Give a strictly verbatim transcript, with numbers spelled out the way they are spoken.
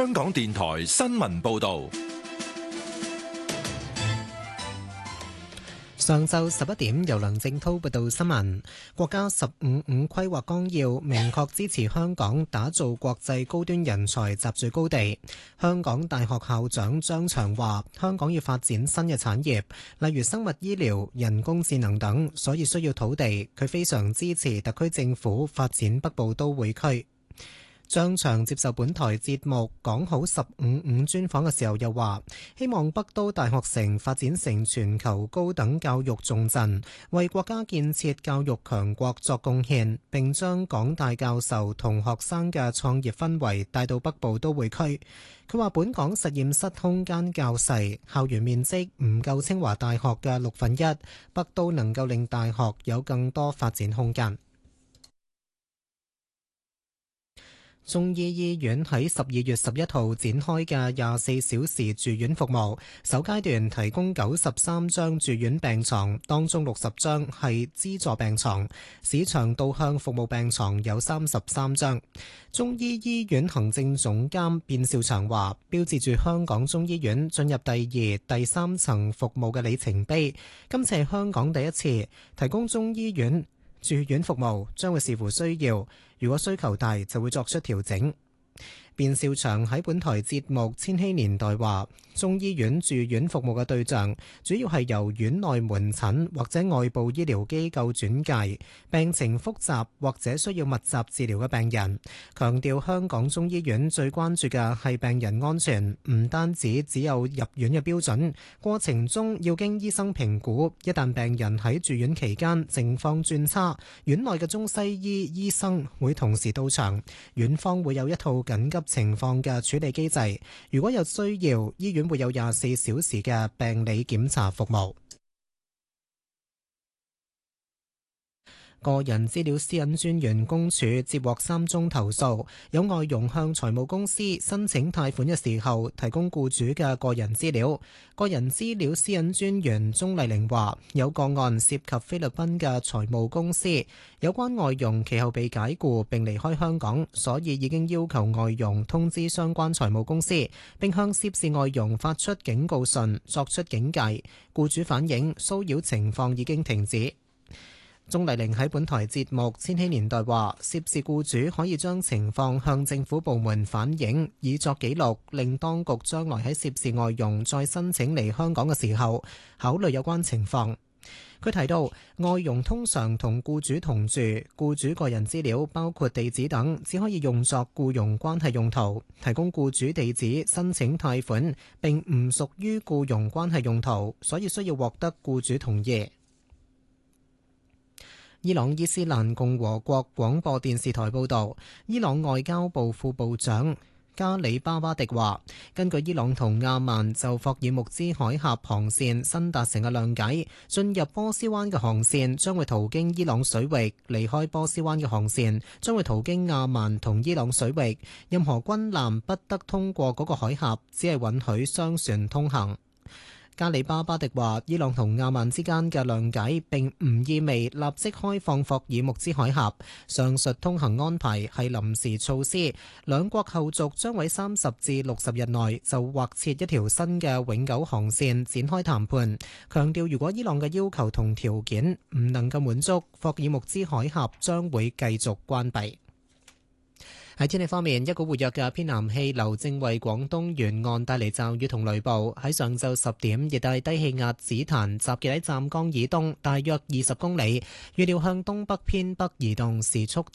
香港電台新聞報道。 上晝十一點，由梁正滔報道新聞。國家十五五規劃綱要明確支持香港打造國際高端人才集聚高地。香港大學校長張翔話：香港要發展新嘅產業，例如生物醫療、人工智能等，所以需要土地。佢非常支持特區政府發展北部都會區。張翔接受本台節目講好十五五專訪嘅時候又話，希望北都大學城發展成全球高等教育重鎮，為國家建設教育強國作貢獻，並將港大教授同學生嘅創業氛圍帶到北部都會區。佢話本港實驗室空間較細，校園面積唔夠清華大學嘅六分一，北都能夠令大學有更多發展空間。中醫醫院喺十二月十一號展開嘅廿四小時住院服務，首階段提供九十三張住院病床，當中六十張係資助病床，市場導向服務病床有三十三張。中醫醫院行政總監卞兆祥話，標誌住香港中醫院進入第二、第三層服務嘅里程碑。今次係香港第一次提供中醫院住院服務，將會視乎需要，如果需求大就會作出調整。卞兆祥喺本台節目《千禧年代》話，中醫院住院服務嘅對象主要係由院內門診或者外部醫療機構轉介，病情複雜或者需要密集治療嘅病人。強調香港中醫院最關注嘅係病人安全，唔單止只有入院嘅標準，過程中要經醫生評估。一旦病人喺住院期間情況轉差，院內嘅中西醫醫生會同時到場，院方會有一套緊急情況嘅處理機制。如果有需要，醫院會有廿四小時嘅病理檢查服務。個人資料私隱專員公署接獲三宗投訴，有外傭向財務公司申請貸款嘅時候提供僱主嘅個人資料。個人資料私隱專員鍾麗玲話，有個案涉及菲律賓嘅財務公司，有關外傭其後被解僱並離開香港，所以已經要求外傭通知相關財務公司，並向涉事外傭發出警告信，作出警戒。僱主反映騷擾情況已經停止。鍾麗玲喺本台節目《千禧年代》話，涉事僱主可以將情況向政府部門反映，以作記錄，令當局將來喺涉事外傭再申請嚟香港嘅時候考慮有關情況。佢提到，外傭通常同僱主同住，僱主個人資料包括地址等，只可以用作僱傭關係用途。提供僱主地址申請貸款並唔屬於僱傭關係用途，所以需要獲得僱主同意。伊朗伊斯蘭共和國廣播電視台報導，伊朗外交部副部長加里巴巴迪話，根據伊朗同亞曼就霍爾木茲海峽航線新達成嘅諒解，進入波斯灣嘅航線將會途經伊朗水域，離開波斯灣嘅航線將會途經亞曼同伊朗水域。任何軍艦不得通過嗰個海峽，只係允許商船通行。加里巴巴迪話，伊朗同亞曼之間嘅諒解並唔意味立即開放霍爾木茲海峽，上述通行安排係臨時措施，兩國後續將喺三十至六十日內就劃設一條新嘅永久航線展開談判。強調如果伊朗嘅要求同條件唔能夠滿足，霍爾木茲海峽將會繼續關閉。喺天氣方面，一股活躍嘅偏南氣流正為廣東沿岸帶嚟驟雨同雷暴。喺上晝十點，熱帶低氣壓紫檀集結喺湛江以東大約二十公里，預料向東北偏北移動，時速